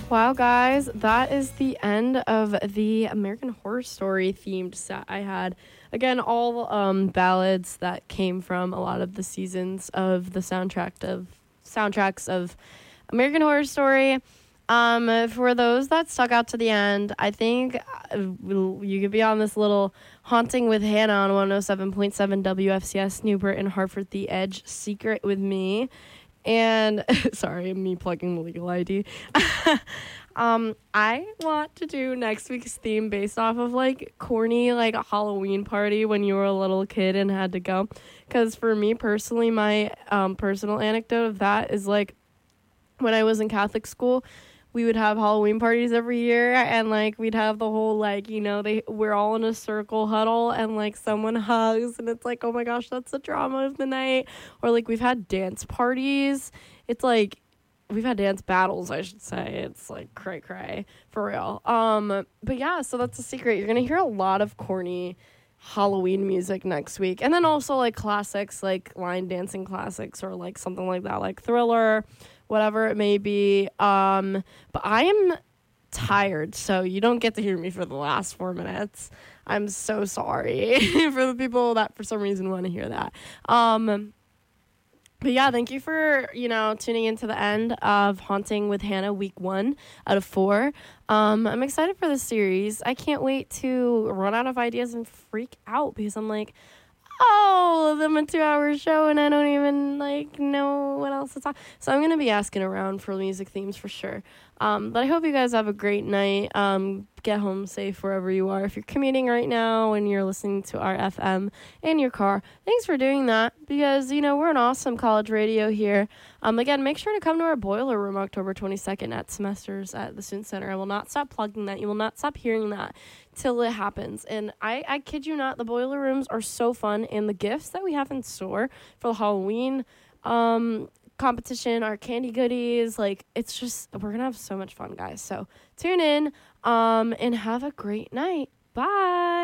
Wow, guys, that is the end of the American Horror Story themed set I had. Again, all ballads that came from a lot of the seasons of the soundtracks of American Horror Story. For those that stuck out to the end, I think you could be on this little Haunting with Hannah on 107.7 WFCS Newport and Hartford The Edge Secret with me. And sorry, me plugging the legal ID. I want to do next week's theme based off of like corny like a Halloween party when you were a little kid and had to go. Because for me personally, my personal anecdote of that is like when I was in Catholic school, we would have Halloween parties every year, and like we'd have the whole like, you know, we're all in a circle huddle and like someone hugs and it's like, oh my gosh, that's the drama of the night. Or like we've had dance parties. It's like we've had dance battles, I should say. It's like cray for real. But yeah, so that's a secret. You're gonna hear a lot of corny Halloween music next week, and then also like classics, like line dancing classics or like something like that, like Thriller, whatever it may be. But I am tired, so you don't get to hear me for the last 4 minutes. I'm so sorry for the people that for some reason want to hear that. But yeah, thank you for, tuning into the end of Haunting with Hannah week 1 out of 4. I'm excited for this series. I can't wait to run out of ideas and freak out because I'm like, oh, I'm a 2-hour show and I don't even know what else to talk. So I'm going to be asking around for music themes for sure. But I hope you guys have a great night. Get home safe wherever you are. If you're commuting right now and you're listening to our FM in your car, thanks for doing that because, we're an awesome college radio here. Again, make sure to come to our boiler room October 22nd at semesters at the Student Center. I will not stop plugging that. You will not stop hearing that till it happens. And I kid you not, the boiler rooms are so fun, and the gifts that we have in store for the Halloween competition, our candy goodies, it's just, we're gonna have so much fun, guys. So tune in and have a great night. Bye.